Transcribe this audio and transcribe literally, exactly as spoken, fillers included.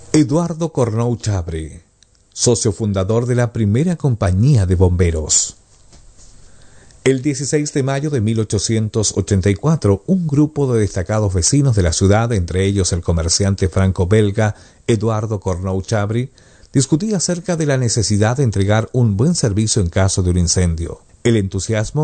Eduardo Cornou Chabri, socio fundador de la primera compañía de bomberos. El dieciséis de mayo de mil ochocientos ochenta y cuatro, un grupo de destacados vecinos de la ciudad, entre ellos el comerciante franco-belga Eduardo Cornou Chabri, discutía acerca de la necesidad de entregar un buen servicio en caso de un incendio. El entusiasmo